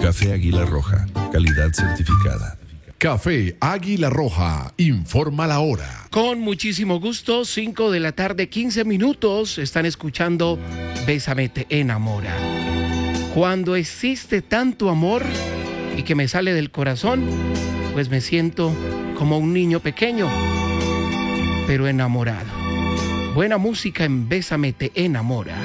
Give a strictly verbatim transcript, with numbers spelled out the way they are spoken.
Café Águila Roja, calidad certificada. Café Águila Roja, informa la hora. Con muchísimo gusto, cinco de la tarde, quince minutos, están escuchando Bésame te enamora. Cuando existe tanto amor y que me sale del corazón, pues me siento como un niño pequeño, pero enamorado. Buena música en Bésame te enamora.